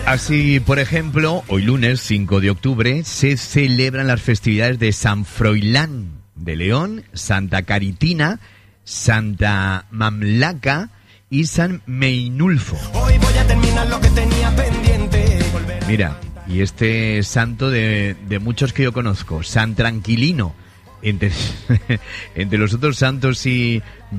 Así, por ejemplo, hoy lunes 5 de octubre se celebran las festividades de San Froilán de León, Santa Caritina, Santa Mamlaca y San Meinulfo. Hoy voy a terminar lo que tenía pendiente. Mira, y este santo de muchos que yo conozco, San Tranquilino, entre los otros santos y